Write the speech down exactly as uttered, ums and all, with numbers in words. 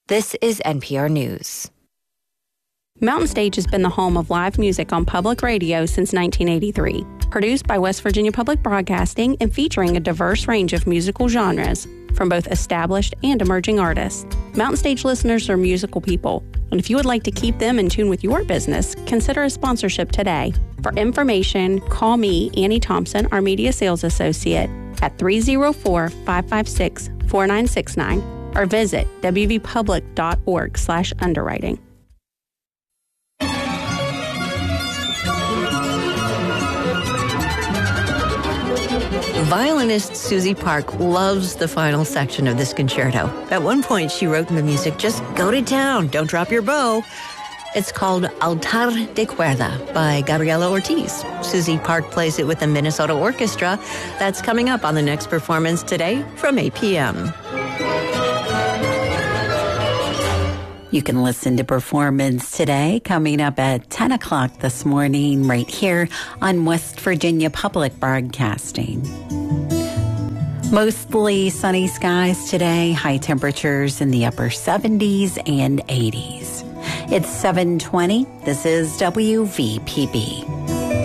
This is N P R News. Mountain Stage has been the home of live music on public radio since nineteen eighty-three. Produced by West Virginia Public Broadcasting and featuring a diverse range of musical genres from both established and emerging artists. Mountain Stage listeners are musical people, and if you would like to keep them in tune with your business, consider a sponsorship today. For information, call me, Annie Thompson, our Media Sales Associate, at three oh four, five five six, four nine six nine or visit w v public dot org slash underwriting. Violinist Susie Park loves the final section of this concerto. At one point, she wrote in the music, "Just go to town, don't drop your bow." It's called Altar de Cuerda by Gabriela Ortiz. Susie Park plays it with the Minnesota Orchestra. That's coming up on the next performance today from eight p.m. You can listen to Performance Today coming up at ten o'clock this morning right here on West Virginia Public Broadcasting. Mostly sunny skies today, high temperatures in the upper seventies and eighties. It's seven twenty. This is W V P B.